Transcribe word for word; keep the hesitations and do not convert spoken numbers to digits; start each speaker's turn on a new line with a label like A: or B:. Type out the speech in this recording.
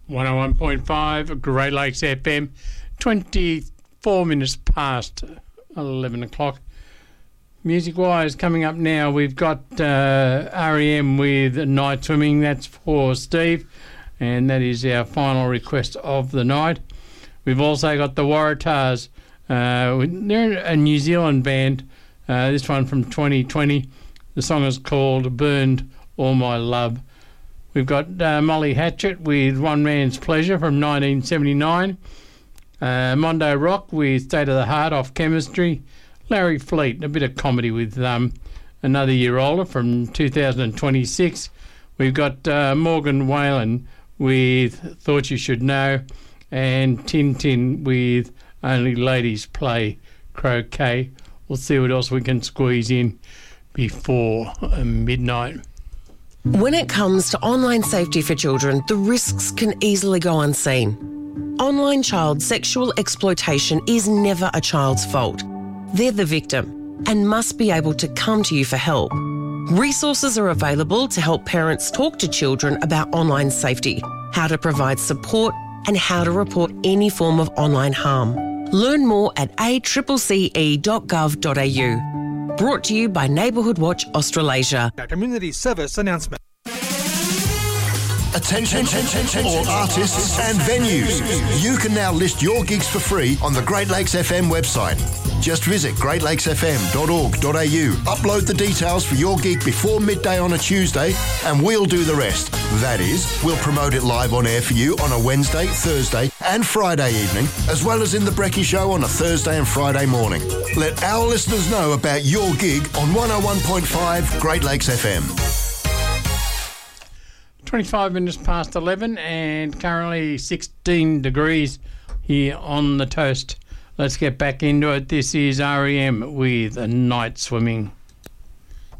A: one oh one point five, Great Lakes F M, twenty-four minutes past eleven o'clock. Music-wise, coming up now, we've got uh, R E M with Night Swimming. That's for Steve, and that is our final request of the night. We've also got the Waratahs. Uh, they're a New Zealand band, uh, this one from twenty twenty. The song is called Burned All My Love. We've got uh, Molly Hatchet with One Man's Pleasure from nineteen seventy-nine. Uh, Mondo Rock with State of the Heart off Chemistry. Larry Fleet, a bit of comedy with um, Another Year Older from two thousand twenty-six. We've got uh, Morgan Whalen with Thought You Should Know, and Tintin with Only Ladies Play Croquet. We'll see what else we can squeeze in before uh, midnight.
B: When it comes to online safety for children, the risks can easily go unseen. Online child sexual exploitation is never a child's fault. They're the victim and must be able to come to you for help. Resources are available to help parents talk to children about online safety, how to provide support, and how to report any form of online harm. Learn more at a c c c e dot gov dot a u. Brought to you by Neighbourhood Watch Australasia.
C: A community service announcement.
D: Attention, attention, all artists and venues. You can now list your gigs for free on the Great Lakes F M website. Just visit great lakes f m dot org dot a u, upload the details for your gig before midday on a Tuesday, and we'll do the rest. That is, we'll promote it live on air for you on a Wednesday, Thursday and Friday evening, as well as in the Brekkie Show on a Thursday and Friday morning. Let our listeners know about your gig on one oh one point five Great Lakes F M.
A: twenty-five minutes past eleven and currently sixteen degrees here on the toast. Let's get back into it. This is R E M with Night Swimming.